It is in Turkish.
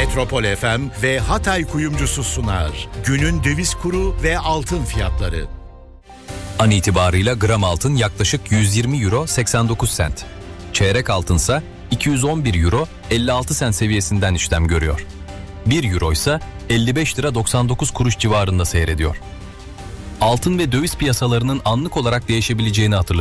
Metropol FM ve Hatay Kuyumcusu sunar. Günün döviz kuru ve altın fiyatları. An itibarıyla gram altın yaklaşık 120 euro 89 sent. Çeyrek altınsa 211 euro 56 sent seviyesinden işlem görüyor. 1 euro ise 55 lira 99 kuruş civarında seyrediyor. Altın ve döviz piyasalarının anlık olarak değişebileceğini hatırlatıyoruz.